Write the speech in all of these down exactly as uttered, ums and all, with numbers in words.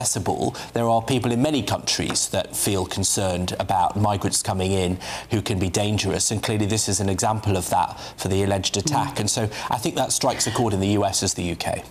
accessible. There are people in many countries that feel concerned about migrants coming in who can be dangerous, and clearly this is an example of that for the alleged attack. Mm. And so I think that strikes a chord in the U S as the U K.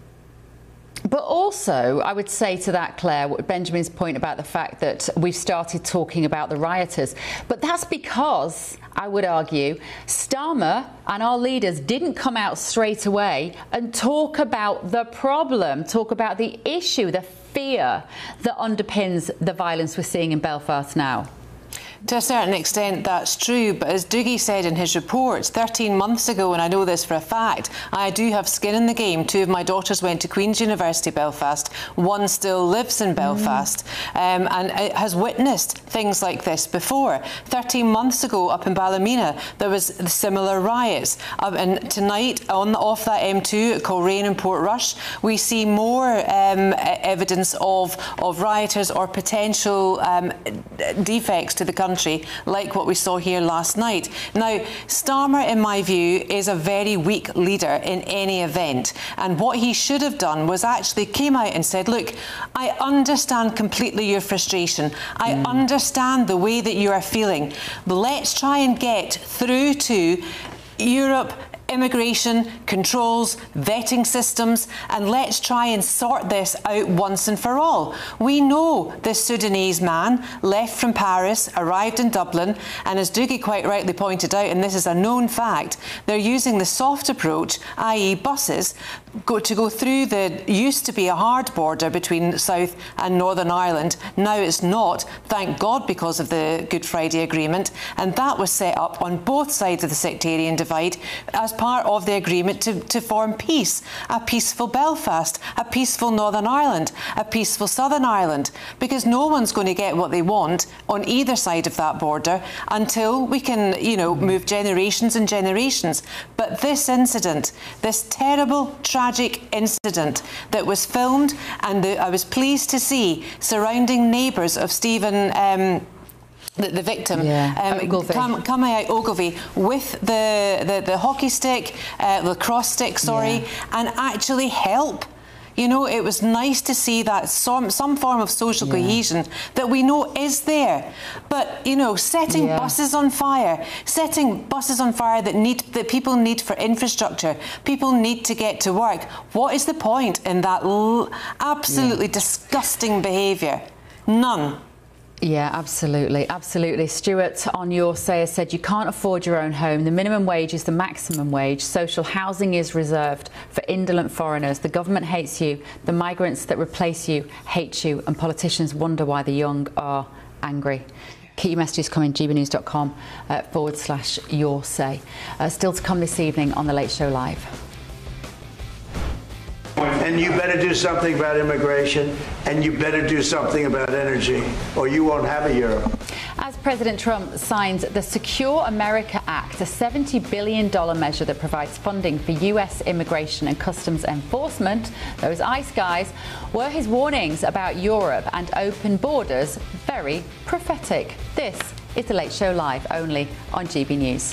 But also, I would say to that, Claire, Benjamin's point about the fact that we've started talking about the rioters. But that's because, I would argue, Starmer and our leaders didn't come out straight away and talk about the problem, talk about the issue, the fear that underpins the violence we're seeing in Belfast now. To a certain extent, that's true, but as Dougie said in his report, thirteen months ago, and I know this for a fact, I do have skin in the game. Two of my daughters went to Queen's University Belfast. One still lives in Belfast mm. um, and has witnessed things like this before. thirteen months ago, up in Ballymena, there was similar riots. Um, and tonight, on off that M two at Coleraine and Portrush, we see more um, evidence of, of rioters or potential um, defects to the country, like what we saw here last night. Now, Starmer, in my view, is a very weak leader in any event, and what he should have done was actually came out and said, look, I understand completely your frustration. I mm. understand the way that you are feeling. Let's try and get through to Europe, immigration, controls, vetting systems, and let's try and sort this out once and for all. We know this Sudanese man left from Paris, arrived in Dublin, and as Dougie quite rightly pointed out, and this is a known fact, they're using the soft approach, that is buses, go, to go through the used to be a hard border between South and Northern Ireland. Now it's not, thank God, because of the Good Friday Agreement, and that was set up on both sides of the sectarian divide as part of the agreement to, to form peace, a peaceful Belfast, a peaceful Northern Ireland, a peaceful Southern Ireland, because no one's going to get what they want on either side of that border until we can, you know, move generations and generations. But this incident, this terrible, tragic incident that was filmed, and the, I was pleased to see surrounding neighbours of Stephen um, The, the victim, yeah. um, come, coming out Ogilvy with the, the, the hockey stick, uh, the cross stick, sorry, yeah. and actually help. You know, it was nice to see that some, some form of social yeah. cohesion that we know is there. But, you know, setting yeah. buses on fire, setting buses on fire that need that people need for infrastructure, people need to get to work. What is the point in that l absolutely yeah. disgusting behaviour? None. Yeah, absolutely, absolutely. Stuart, on Your Say, has said you can't afford your own home. The minimum wage is the maximum wage. Social housing is reserved for indolent foreigners. The government hates you. The migrants that replace you hate you. And politicians wonder why the young are angry. Keep your messages coming, g b news dot com uh, forward slash Your Say. Uh, still to come this evening on The Late Show Live. And you better do something about immigration, and you better do something about energy, or you won't have a euro. As President Trump signs the Secure America Act, a seventy billion dollar measure that provides funding for U S immigration and customs enforcement, those ICE guys, were his warnings about Europe and open borders very prophetic. This is The Late Show Live, only on G B News.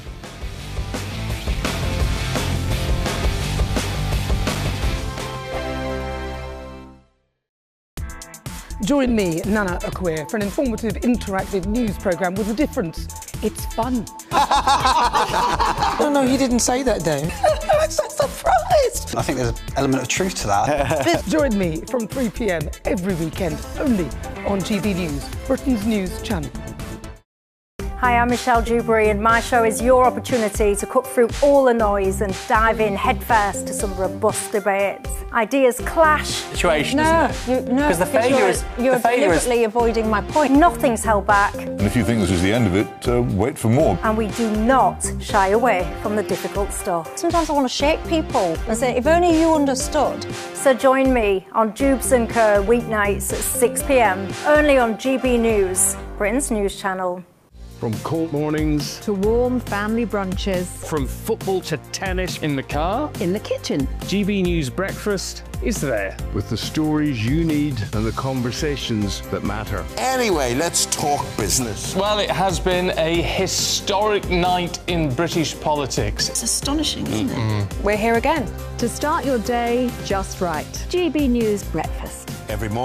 Join me, Nana Akwe, for an informative, interactive news programme with a difference. It's fun. No, no, he didn't say that, Dave. I'm so surprised. I think there's an element of truth to that. Join me from three p m every weekend, only on G B News, Britain's news channel. Hi, I'm Michelle Dewberry, and my show is your opportunity to cut through all the noise and dive in headfirst to some robust debates. Ideas clash. Situation, no, isn't it? You, no, because the failure you're, is you're the failure deliberately is... avoiding my point. Nothing's held back. And if you think this is the end of it, uh, wait for more. And we do not shy away from the difficult stuff. Sometimes I want to shake people and say, if only you understood. So join me on Jubes and Co weeknights at six p m only on G B News, Britain's news channel. From court mornings to warm family brunches, from football to tennis, in the car, in the kitchen, G B News Breakfast is there with the stories you need and the conversations that matter. Anyway, let's talk business. Well, it has been a historic night in British politics. It's astonishing, isn't mm-hmm. it? We're here again to start your day just right. G B News Breakfast. every morning.